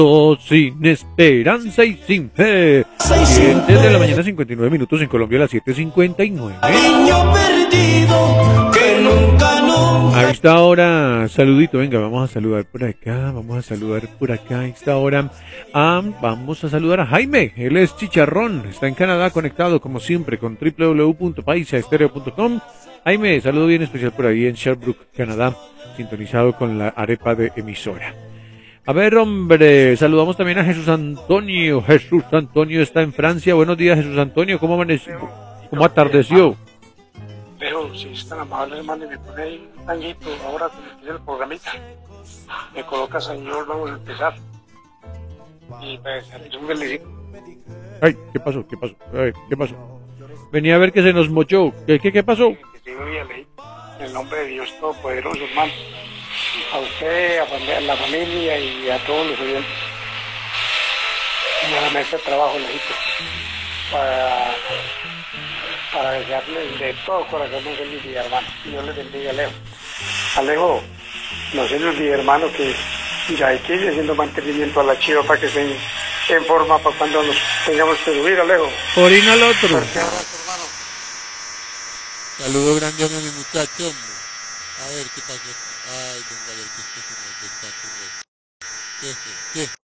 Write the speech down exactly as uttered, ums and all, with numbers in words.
Sin esperanza y sin fe. siete de la mañana, cincuenta y nueve minutos en Colombia, a las siete cincuenta y nueve. A esta hora, saludito, venga, vamos a saludar por acá, vamos a saludar por acá a esta hora. Ah, vamos a saludar a Jaime, él es Chicharrón, está en Canadá conectado como siempre con doble u doble u doble u punto paisa estéreo punto com. Jaime, saludo bien especial por ahí en Sherbrooke, Canadá, sintonizado con la arepa de emisora. A ver, hombre, saludamos también a Jesús Antonio. Jesús Antonio está en Francia. Buenos días, Jesús Antonio. ¿Cómo amaneció? ¿Cómo atardeció? Pero si es tan amable, hermano, y me pone ahí un tanguito ahora que me pide el programita. Me coloca, señor, vamos a empezar. Y pues, un felicito. Ay, ¿qué pasó? ¿Qué pasó? Ay, ¿qué pasó? Venía a ver que se nos mochó. ¿Qué, qué, qué pasó? Que digo y leí en el nombre de Dios Todopoderoso, hermano. A usted, a la familia y a todos los oyentes. Y a la mesa de trabajo, Lejito. Para, para desearles de todo corazón un feliz día, hermano. Dios les bendiga, Alejo. Alejo, no se nos olvide, hermano, que ya hay que ir haciendo mantenimiento a la chiva para que estén en forma para cuando nos tengamos que subir, Alejo. Orina al otro. Fuerte abrazo, hermano. Saludo grande a mi muchacho, hombre. A ver qué pasó. Ay, venga, a ver qué es que se nos está ocurriendo. ¿Qué es? ¿Qué?